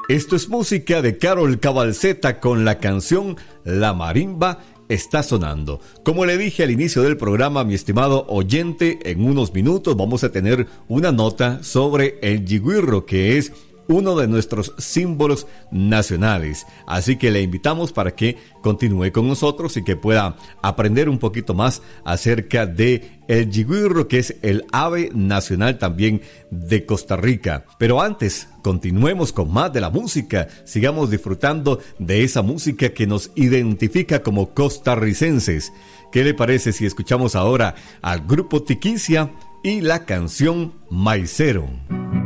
Esto es música de Carol Cabalceta con la canción La Marimba está sonando. Como le dije al inicio del programa, mi estimado oyente, en unos minutos vamos a tener una nota sobre el yigüirro, que es uno de nuestros símbolos nacionales. Así que le invitamos para que continúe con nosotros y que pueda aprender un poquito más acerca de el yigüirro, que es el ave nacional también de Costa Rica. Pero antes, continuemos con más de la música. Sigamos disfrutando de esa música que nos identifica como costarricenses. ¿Qué le parece si escuchamos ahora al grupo Tiquicia y la canción Maicero?